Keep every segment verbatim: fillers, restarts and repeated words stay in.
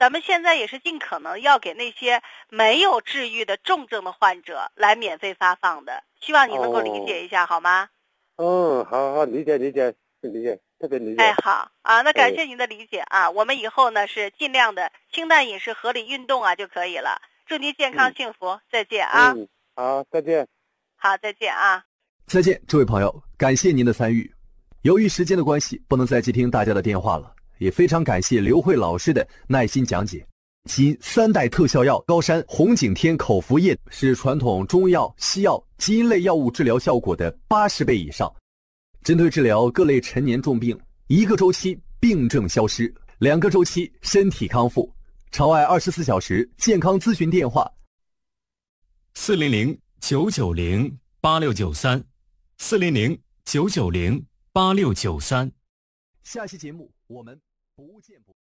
咱们现在也是尽可能要给那些没有治愈的重症的患者来免费发放的，希望你能够理解一下，哦、好吗？ 嗯，好好理解理解理解，特别理解。 哎，好啊，那感谢您的理解啊。我们以后呢是尽量的清淡饮食、合理运动啊就可以了。祝您健康幸福，嗯、再见啊。 嗯，好，再见。 好，再见啊。 再见，这位朋友，感谢您的参与。由于时间的关系，不能再接听大家的电话了，也非常感谢刘慧老师的耐心讲解。基因三代特效药高山红景天口服液是传统中药、西药、基因类药物治疗效果的八十倍以上，针对治疗各类陈年重病，一个周期病症消失，两个周期身体康复。场外二十四小时健康咨询电话： 四零零九九零八六九三，四零零九九零八六九三。 下期节目我们不见不。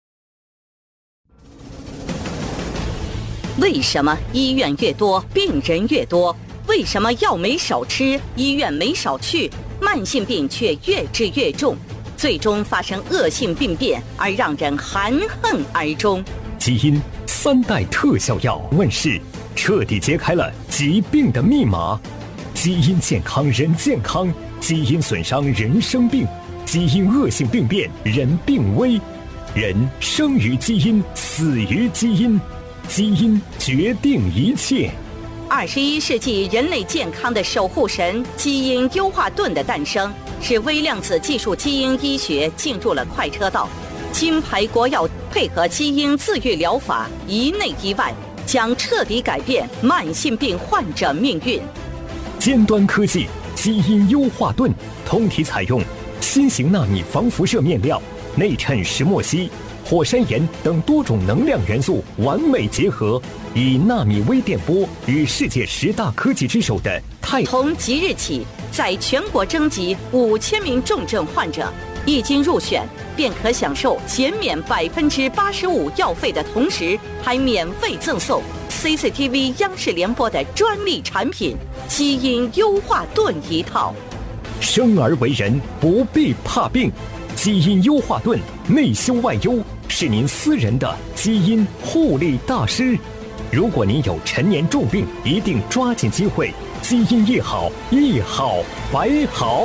为什么医院越多病人越多？为什么药没少吃，医院没少去，慢性病却越治越重，最终发生恶性病变而让人含恨而终？ 基因三代特效药问世，彻底揭开了疾病的密码。基因健康人健康，基因损伤人生病，基因恶性病变人病危。人生于基因，死于基因，基因决定一切。 二十一世纪人类健康的守护神基因优化盾的诞生，使微量子技术基因医学进入了快车道。金牌国药配合基因自愈疗法，一内一外，将彻底改变慢性病患者命运。 尖端科技基因优化盾，通体采用新型纳米防辐射面料，内衬石墨烯、火山岩等多种能量元素完美结合，以纳米微电波与世界十大科技之首的太。 从即日起，在全国征集五千名重症患者，一经入选，便可享受减免百分之八十五药费的同时，还免费赠送 C C T V 央视联播的专利产品基因优化盾一套。 生而为人，不必怕病。基因优化盾内修外优，是您私人的基因护理大师。如果您有陈年重病，一定抓紧机会，基因一好，一好百好。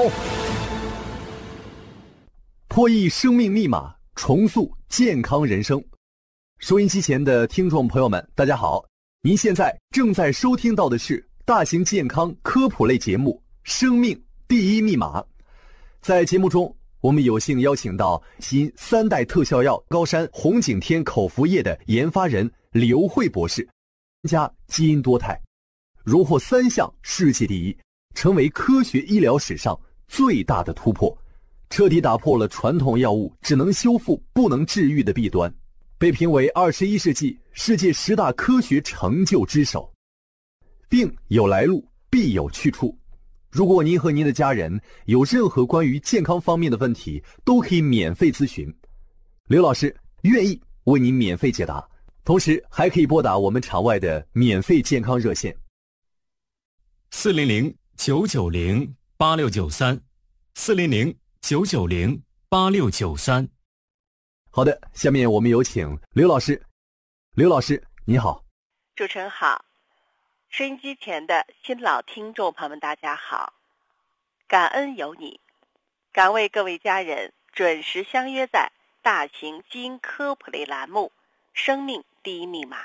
破译生命密码，重塑健康人生。收音机前的听众朋友们，大家好，您现在正在收听到的是大型健康科普类节目《生命第一密码》。在节目中，我们有幸邀请到基因三代特效药高山红景天口服液的研发人刘慧博士，加基因多肽，荣获三项世界第一，成为科学医疗史上最大的突破，彻底打破了传统药物只能修复不能治愈的弊端，被评为二十一世纪世界十大科学成就之首。病有来路，必有去处。如果您和您的家人有任何关于健康方面的问题，都可以免费咨询，刘老师愿意为您免费解答，同时还可以拨打我们场外的免费健康热线四零零九九零八六九三，四零零九九零八六九三。 好的，下面我们有请刘老师。刘老师你好。 主持人好，收音机前的新老听众朋友们大家好，感恩有你，感为各位家人准时相约在大型基因科普类栏目生命第一密码。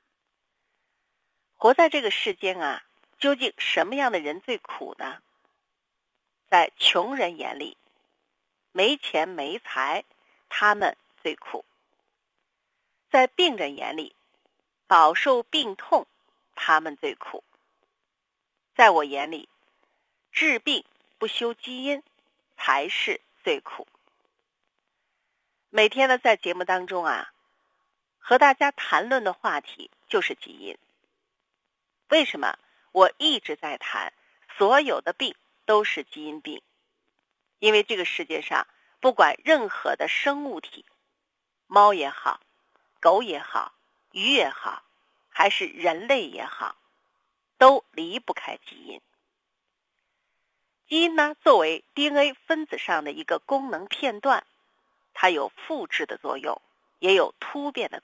活在这个世间啊，究竟什么样的人最苦呢？在穷人眼里，没钱没财，他们最苦；在病人眼里，饱受病痛，他们最苦；在我眼里，治病不修基因才是最苦。每天呢，在节目当中啊，和大家谈论的话题就是基因。为什么我一直在谈所有的病都是基因病？因为这个世界上不管任何的生物体，猫也好，狗也好，鱼也好，还是人类也好，都离不开基因。基因呢，作为 D N A 分子上的一个功能片段，它有复制的作用，也有突变的